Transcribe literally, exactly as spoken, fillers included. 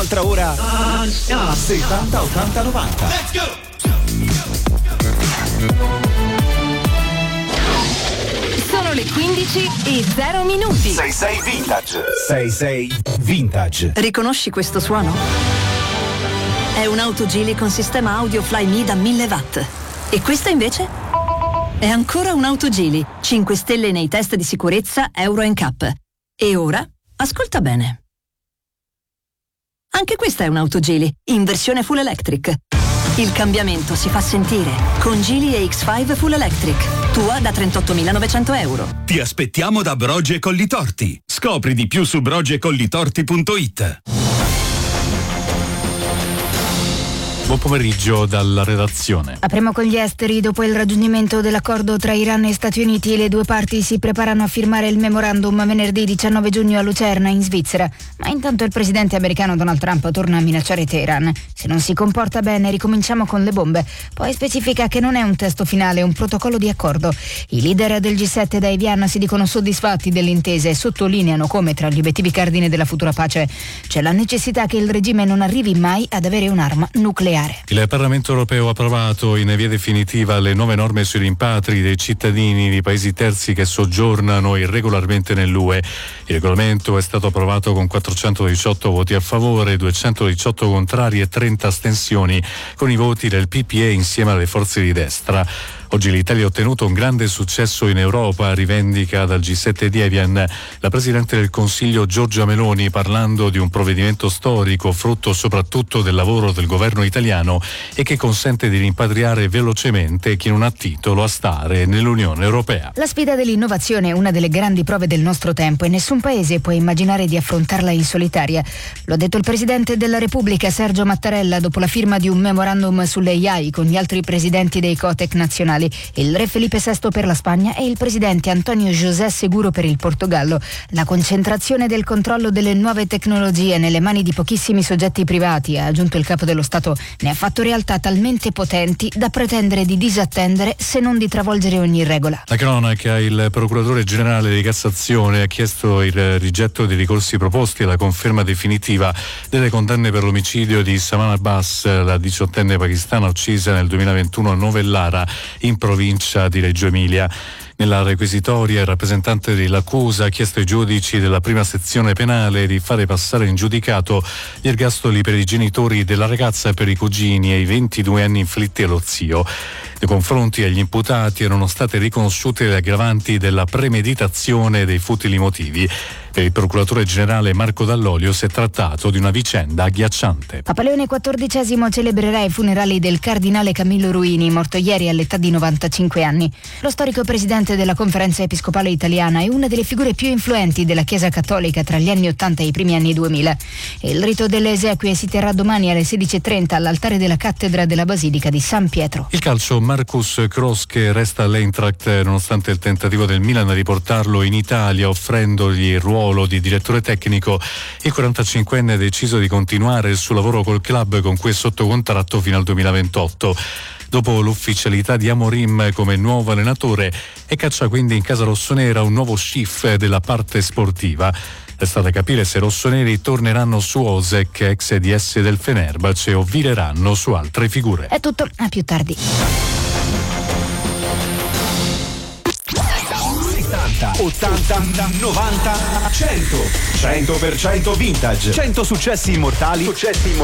un'altra ora settanta ottanta novanta. Let's go! Sono le quindici e zero minuti. sei sei Vintage. sei sei Vintage. Riconosci questo suono? È un'auto Geely con sistema audio Flyme da mille watt. E questa invece? È ancora un'auto Geely, cinque stelle nei test di sicurezza Euro N C A P. E ora, ascolta bene. Anche questa è un'auto Geely, in versione full electric. Il cambiamento si fa sentire con Geely E X cinque Full Electric, tua da trentottomilanovecento euro. Ti aspettiamo da Brogi e Collitorti. Scopri di più su brogi e collitorti punto it. Buon pomeriggio dalla redazione. Apriamo con gli esteri. Dopo il raggiungimento dell'accordo tra Iran e Stati Uniti, le due parti si preparano a firmare il memorandum venerdì diciannove giugno a Lucerna, in Svizzera. Ma intanto il presidente americano Donald Trump torna a minacciare Teheran. Se non si comporta bene, ricominciamo con le bombe. Poi specifica che non è un testo finale, è un protocollo di accordo. I leader del G sette da Evian si dicono soddisfatti dell'intesa e sottolineano come tra gli obiettivi cardine della futura pace c'è la necessità che il regime non arrivi mai ad avere un'arma nucleare. Il Parlamento europeo ha approvato in via definitiva le nuove norme sui rimpatri dei cittadini di paesi terzi che soggiornano irregolarmente nell'U E. Il regolamento è stato approvato con quattrocentodiciotto voti a favore, duecentodiciotto contrari e trenta astensioni, con i voti del P P E insieme alle forze di destra. Oggi l'Italia ha ottenuto un grande successo in Europa, rivendica dal G sette di Evian la Presidente del Consiglio Giorgia Meloni, parlando di un provvedimento storico, frutto soprattutto del lavoro del governo italiano e che consente di rimpatriare velocemente chi non ha titolo a stare nell'Unione Europea. La sfida dell'innovazione è una delle grandi prove del nostro tempo e nessun paese può immaginare di affrontarla in solitaria. Lo ha detto il Presidente della Repubblica Sergio Mattarella dopo la firma di un memorandum sulle A I con gli altri presidenti dei Cotec nazionali, il re Felipe sesto per la Spagna e il presidente Antonio José Seguro per il Portogallo. La concentrazione del controllo delle nuove tecnologie nelle mani di pochissimi soggetti privati, ha aggiunto il capo dello Stato, ne ha fatto realtà talmente potenti da pretendere di disattendere se non di travolgere ogni regola. La cronaca: il procuratore generale di Cassazione ha chiesto il rigetto dei ricorsi proposti alla conferma definitiva delle condanne per l'omicidio di Saman Abbas, la diciottenne pakistana uccisa nel duemilaventuno a Novellara, in provincia di Reggio Emilia. Nella requisitoria il rappresentante dell'accusa ha chiesto ai giudici della prima sezione penale di fare passare in giudicato gli ergastoli per i genitori della ragazza e per i cugini e i ventidue anni inflitti allo zio. Nei confronti agli imputati erano state riconosciute le aggravanti della premeditazione e dei futili motivi. Per il procuratore generale Marco Dall'Olio si è trattato di una vicenda agghiacciante. Papa Leone quattordicesimo celebrerà i funerali del cardinale Camillo Ruini, morto ieri all'età di novantacinque anni. Lo storico presidente della Conferenza Episcopale Italiana è una delle figure più influenti della Chiesa Cattolica tra gli anni ottanta e i primi anni duemila. Il rito delle esequie si terrà domani alle sedici e trenta all'altare della cattedra della Basilica di San Pietro. Il calcio: Marcus Kroos resta all'Eintracht nonostante il tentativo del Milan di portarlo in Italia offrendogli il ruolo di direttore tecnico. Il quarantacinquenne ha deciso di continuare il suo lavoro col club con cui è sotto contratto fino al duemilaventotto. Dopo l'ufficialità di Amorim come nuovo allenatore, e caccia quindi in casa rossonera un nuovo chief della parte sportiva. Resta da capire se i rossoneri torneranno su Osek, ex D S del Fenerbahce, o vireranno su altre figure. È tutto, a più tardi. ottanta, novanta, cento. cento per cento vintage. cento successi immortali. Successi immortali